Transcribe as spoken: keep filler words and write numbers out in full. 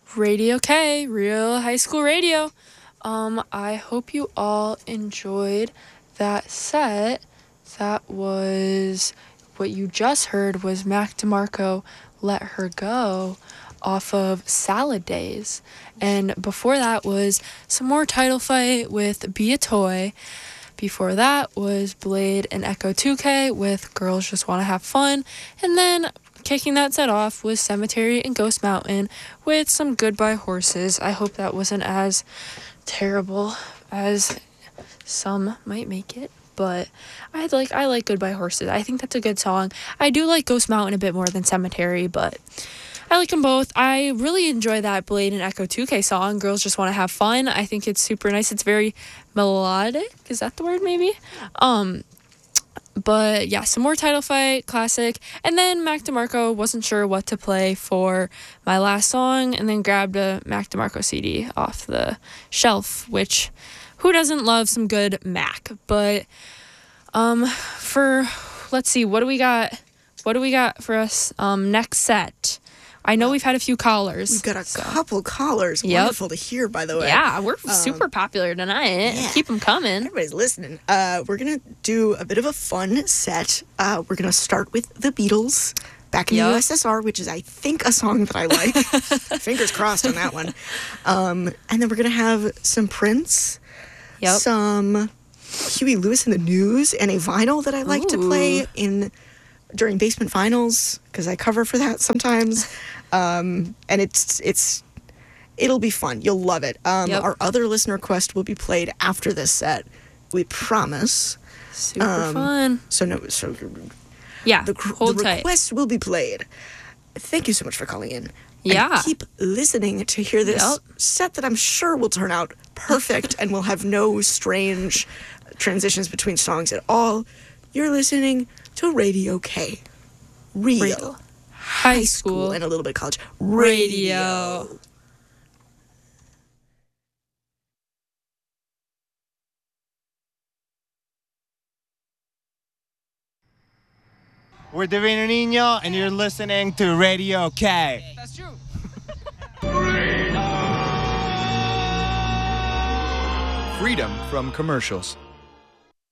Radio K, Real High School Radio. Um, I hope you all enjoyed that set. That was what you just heard was Mac DeMarco, Let Her Go, off of Salad Days. And before that was some more Title Fight with Be a Toy. Before that was Blade and Echo two K with Girls Just Want to Have Fun. And then kicking that set off was Cemetery and Ghost Mountain with some Goodbye Horses. I hope that wasn't as terrible as some might make it. But I like I like Goodbye Horses. I think that's a good song. I do like Ghost Mountain a bit more than Cemetery, but I like them both. I really enjoy that Blade and Echo two K song, Girls Just Want to Have Fun. I think it's super nice. It's very melodic. Is that the word, maybe? Um, but yeah, some more Title Fight, classic. And then Mac DeMarco, wasn't sure what to play for my last song, and then grabbed a Mac DeMarco C D off the shelf, which who doesn't love some good Mac? But um, for, let's see, what do we got? What do we got for us um, next set? I know we've had a few callers. We've got a so. couple callers. Yep. Wonderful to hear, by the way. Yeah, we're um, super popular tonight. yeah. Keep them coming. Everybody's listening. Uh, we're going to do a bit of a fun set. Uh, we're going to start with the Beatles, Back in Yep. the U S S R, which is, I think, a song that I like. Fingers crossed on that one. Um, and then we're going to have some Prince, Yep. some Huey Lewis in the News, and a vinyl that I like to play Ooh. in during Basement Finals, because I cover for that sometimes. Um, and it's it's it'll be fun. You'll love it. Um, Yep. Our other listener request will be played after this set. We promise. Super Um, fun. So no, so Yeah, the, cr- hold the tight. request will be played. Thank you so much for calling in. Yeah. And keep listening to hear this Yep. set that I'm sure will turn out perfect and will have no strange transitions between songs at all. You're listening to Radio K. Real. Real. High school. And a little bit of college. Radio. Radio. We're Divino Nino, and you're listening to Radio K. That's true. Freedom from commercials.